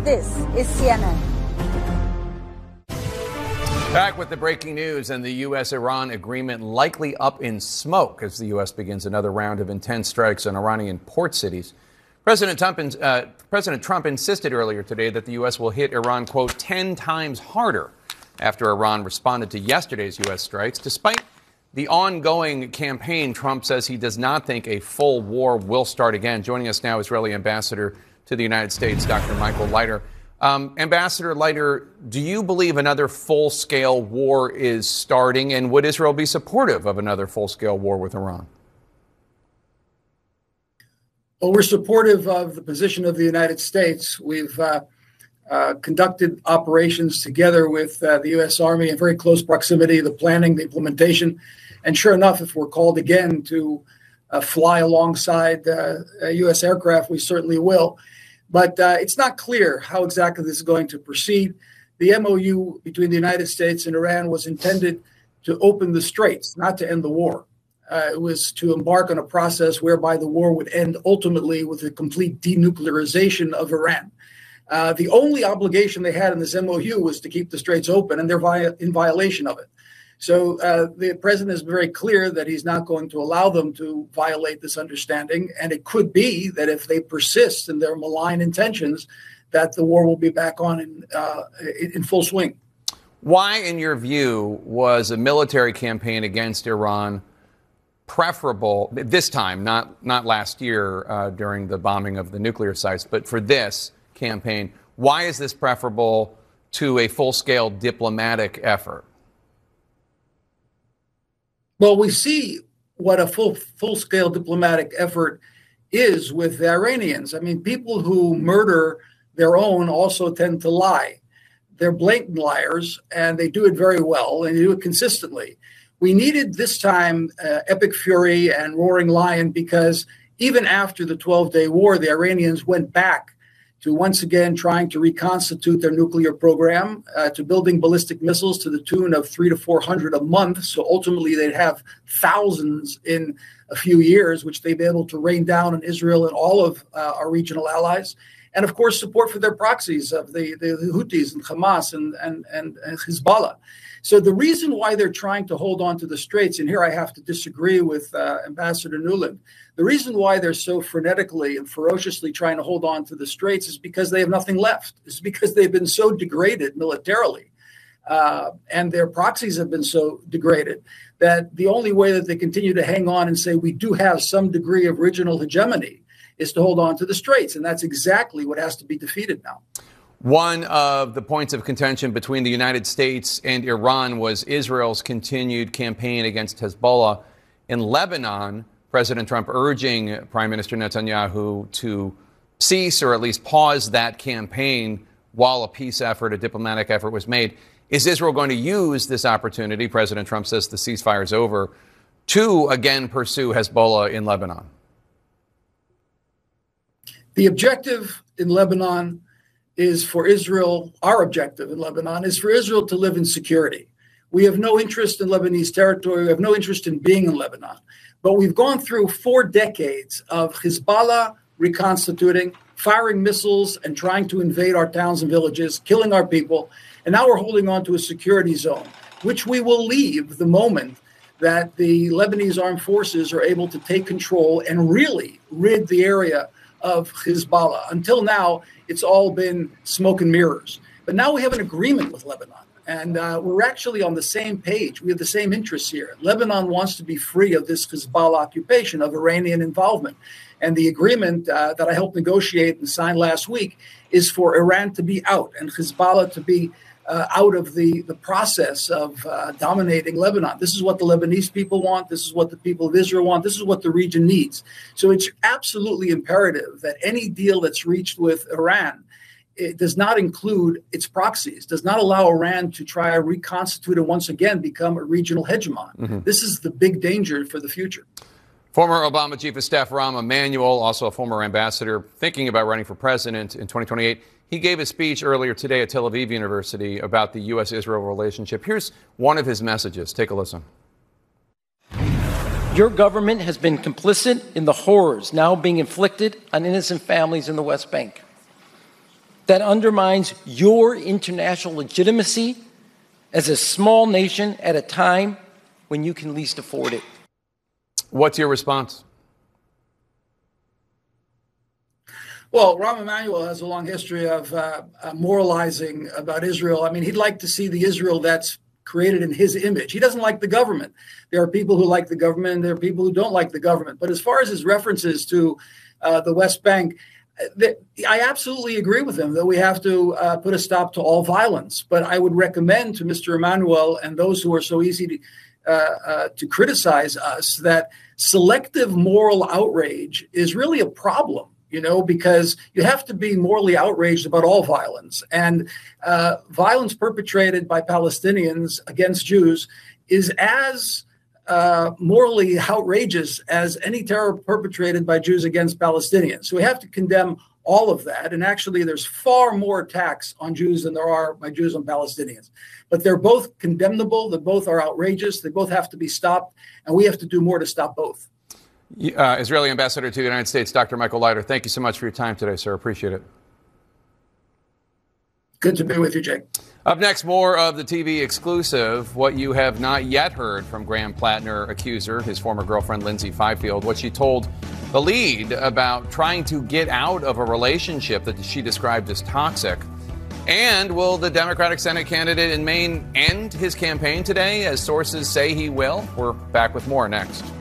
This is CNN. Back with the breaking news, and the U.S.-Iran agreement likely up in smoke as the U.S. begins another round of intense strikes on Iranian port cities. President Trump insisted earlier today that the U.S. will hit Iran, quote, 10 times harder after Iran responded to yesterday's U.S. strikes. Despite the ongoing campaign, Trump says he does not think a full war will start again. Joining us now, Israeli Ambassador to the United States, Dr. Michael Leiter. Ambassador Leiter, do you believe another full-scale war is starting, and would Israel be supportive of another full-scale war with Iran? Well, we're supportive of the position of the United States. We've conducted operations together with the U.S. Army in very close proximity, the planning, the implementation. And sure enough, if we're called again to fly alongside U.S. aircraft, we certainly will. But it's not clear how exactly this is going to proceed. The MOU between the United States and Iran was intended to open the straits, not to end the war. It was to embark on a process whereby the war would end ultimately with the complete denuclearization of Iran. The only obligation they had in this MOU was to keep the straits open, and they're in violation of it. So the president is very clear that he's not going to allow them to violate this understanding. And it could be that if they persist in their malign intentions, that the war will be back on in full swing. Why, in your view, was a military campaign against Iran preferable this time, not last year during the bombing of the nuclear sites, but for this campaign? Why is this preferable to a full-scale diplomatic effort? Well, we see what a full-scale diplomatic effort is with the Iranians. I mean, people who murder their own also tend to lie. They're blatant liars, and they do it very well, and they do it consistently. We needed this time Epic Fury and Roaring Lion because even after the 12-day war, the Iranians went back to once again trying to reconstitute their nuclear program, to building ballistic missiles to the tune of 300 to 400 a month. So ultimately, they'd have thousands in a few years, which they'd be able to rain down on Israel and all of our regional allies. And of course, support for their proxies of the Houthis and Hamas and Hezbollah. So the reason why they're trying to hold on to the straits, and here I have to disagree with Ambassador Nuland, the reason why they're so frenetically and ferociously trying to hold on to the straits is because they have nothing left. It's because they've been so degraded militarily, and their proxies have been so degraded that the only way that they continue to hang on and say we do have some degree of regional hegemony is to hold on to the straits. And that's exactly what has to be defeated now. One of the points of contention between the United States and Iran was Israel's continued campaign against Hezbollah in Lebanon. President Trump urging Prime Minister Netanyahu to cease or at least pause that campaign while a peace effort, a diplomatic effort was made. Is Israel going to use this opportunity, President Trump says the ceasefire is over, to again pursue Hezbollah in Lebanon? The objective in Lebanon is for Israel, our objective in Lebanon is for Israel to live in security. We have no interest in Lebanese territory. We have no interest in being in Lebanon. But we've gone through 4 decades of Hezbollah reconstituting, firing missiles and trying to invade our towns and villages, killing our people. And now we're holding on to a security zone, which we will leave the moment that the Lebanese armed forces are able to take control and really rid the area of Hezbollah. Until now, it's all been smoke and mirrors. But now we have an agreement with Lebanon, and we're actually on the same page. We have the same interests here. Lebanon wants to be free of this Hezbollah occupation, of Iranian involvement. And the agreement that I helped negotiate and sign last week is for Iran to be out and Hezbollah to be out of the process of dominating Lebanon. This is what the Lebanese people want. This is what the people of Israel want. This is what the region needs. So it's absolutely imperative that any deal that's reached with Iran, it does not include its proxies, does not allow Iran to try to reconstitute and once again become a regional hegemon. Mm-hmm. This is the big danger for the future. Former Obama Chief of Staff Rahm Emanuel, also a former ambassador, thinking about running for president in 2028. He gave a speech earlier today at Tel Aviv University about the U.S.-Israel relationship. Here's one of his messages. Take a listen. Your government has been complicit in the horrors now being inflicted on innocent families in the West Bank. that undermines your international legitimacy as a small nation at a time when you can least afford it. What's your response? Well, Rahm Emanuel has a long history of moralizing about Israel. I mean, he'd like to see the Israel that's created in his image. He doesn't like the government. There are people who like the government, and there are people who don't like the government. But as far as his references to the West Bank, I absolutely agree with him that we have to put a stop to all violence. But I would recommend to Mr. Emanuel and those who are so easy to criticize us that selective moral outrage is really a problem. Because you have to be morally outraged about all violence. And violence perpetrated by Palestinians against Jews is as morally outrageous as any terror perpetrated by Jews against Palestinians. So we have to condemn all of that. And actually, there's far more attacks on Jews than there are by Jews on Palestinians. But they're both condemnable. They both are outrageous. They both have to be stopped. And we have to do more to stop both. Israeli Ambassador to the United States, Dr. Michael Leiter, thank you so much for your time today, sir. Appreciate it. Good to be with you, Jake. Up next, more of the TV exclusive, what you have not yet heard from Graham Plattner accuser, his former girlfriend, Lindsay Fifield, what she told the lead about trying to get out of a relationship that she described as toxic. And will the Democratic Senate candidate in Maine end his campaign today, as sources say he will? We're back with more next.